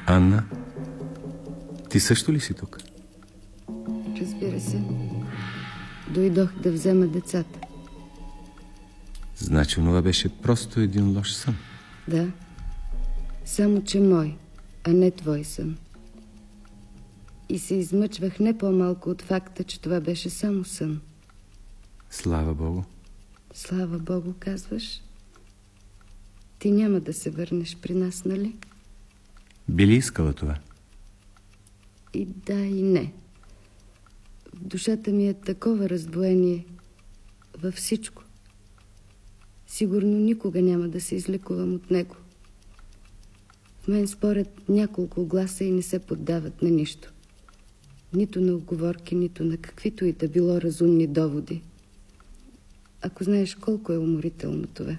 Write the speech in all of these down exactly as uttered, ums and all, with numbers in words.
Анна, ти също ли си тук? Разбира се. Дойдох да взема децата. Значи това беше просто един лош сън. Да. Само, че мой, а не твой сън. И се измъчвах не по-малко от факта, че това беше само сън. Слава Богу. Слава Богу, казваш? Ти няма да се върнеш при нас, нали? Би ли искала това? И да, и не. В душата ми е такова раздвоение във всичко. Сигурно никога няма да се излекувам от него. В мен според няколко гласа и не се поддават на нищо. Нито на уговорки, нито на каквито и да било разумни доводи. Ако знаеш колко е уморително това.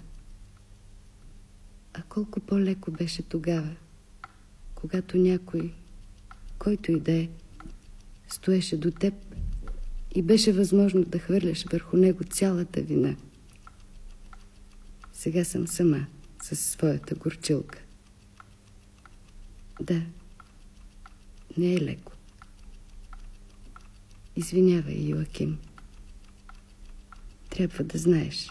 А колко по-леко беше тогава, когато някой, който и да е, стоеше до теб и беше възможно да хвърляш върху него цялата вина. Сега съм сама със своята горчилка. Да, не е леко. Извинявай, Йоаким. Трябва да знаеш.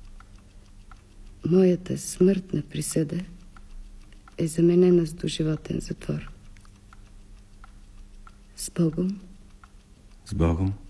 Моята смъртна присъда е заменена с доживотен затвор. С Богом. С Богом.